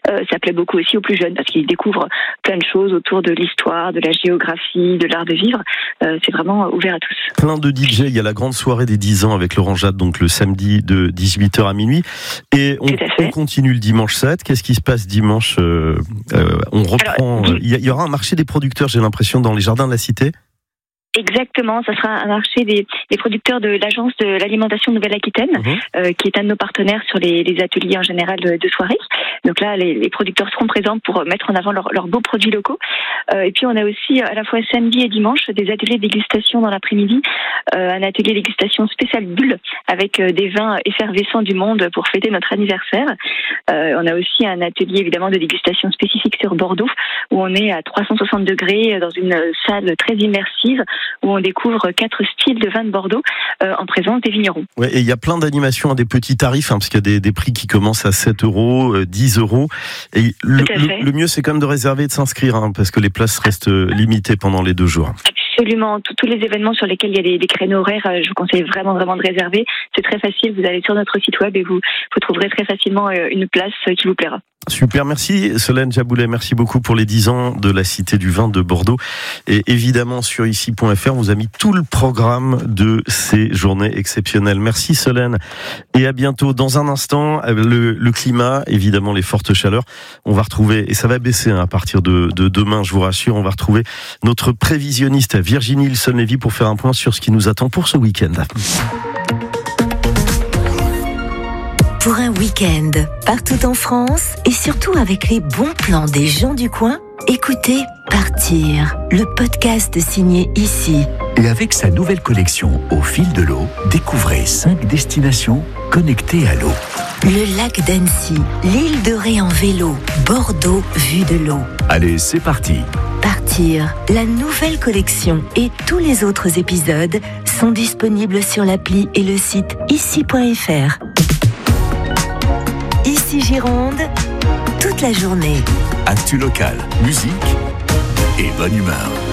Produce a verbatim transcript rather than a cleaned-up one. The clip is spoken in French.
Euh, ça plaît beaucoup aussi aux plus jeunes parce qu'ils découvrent plein de choses autour de l'histoire, de la géographie, de l'art de vivre. Euh, c'est vraiment ouvert à tous. Plein de D J, il y a la grande soirée des dix ans avec Laurent Jade, donc le samedi de dix-huit heures à minuit. Et on, on continue le dimanche sept. Qu'est-ce qui se passe dimanche euh, euh, On reprend. Alors, il y aura un marché des producteurs, j'ai l'impression, dans les jardins de la Cité. Exactement, ça sera un marché des, des producteurs de l'Agence de l'alimentation Nouvelle-Aquitaine, mmh. euh, qui est un de nos partenaires sur les, les ateliers en général de, de soirée. Donc là, les, les producteurs seront présents pour mettre en avant leurs leur beaux produits locaux. Euh, et puis on a aussi à la fois samedi et dimanche des ateliers de dégustation dans l'après-midi, euh, un atelier de dégustation spécial bulle avec euh, des vins effervescents du monde pour fêter notre anniversaire. Euh, on a aussi un atelier évidemment de dégustation spécifique sur Bordeaux où on est à trois cent soixante degrés dans une salle très immersive, où on découvre quatre styles de vins de Bordeaux euh, en présence des vignerons. Ouais, et il y a plein d'animations à des petits tarifs, hein, parce qu'il y a des, des prix qui commencent à sept euros, dix euros. Et le, le, le mieux, c'est quand même de réserver et de s'inscrire, hein, parce que les places restent limitées pendant les deux jours. Absolument. Tous les événements sur lesquels il y a des, des créneaux horaires, je vous conseille vraiment, vraiment de réserver. C'est très facile. Vous allez sur notre site web et vous, vous trouverez très facilement une place qui vous plaira. Super, merci Solène Jaboulet, merci beaucoup pour les dix ans de la Cité du Vin de Bordeaux. Et évidemment sur ici point f r, on vous a mis tout le programme de ces journées exceptionnelles. Merci Solène et à bientôt. Dans un instant, le, le climat, évidemment les fortes chaleurs, on va retrouver, et ça va baisser hein, à partir de, de demain, je vous rassure, on va retrouver notre prévisionniste Virginie Ilson-Lévy pour faire un point sur ce qui nous attend pour ce week-end. Pour un week-end partout en France et surtout avec les bons plans des gens du coin, écoutez Partir, le podcast signé Ici. Et avec sa nouvelle collection Au fil de l'eau, découvrez cinq destinations connectées à l'eau. Le lac d'Annecy, l'île de Ré en vélo, Bordeaux vue de l'eau. Allez, c'est parti. Partir, la nouvelle collection et tous les autres épisodes sont disponibles sur l'appli et le site ici point f r. Ici Gironde, toute la journée. Actu locale, musique et bonne humeur.